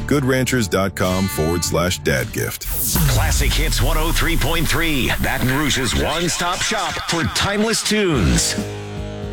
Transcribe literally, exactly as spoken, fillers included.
goodranchers.com forward slash dad gift. Classic Hits one oh three point three, Baton Rouge's one-stop shop for timeless tunes.